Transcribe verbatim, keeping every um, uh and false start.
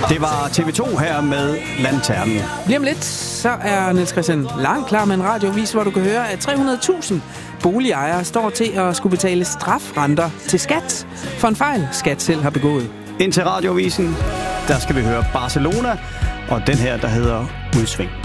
Det var T V to her med Lanternen. Lige om lidt, så er Niels Christian Lang klar med en radiovis, hvor du kan høre, at tre hundrede tusind boligejere står til at skulle betale strafrenter til skat for en fejl, skat selv har begået. Indtil radiovisen, der skal vi høre Barcelona, og den her, der hedder Udsving.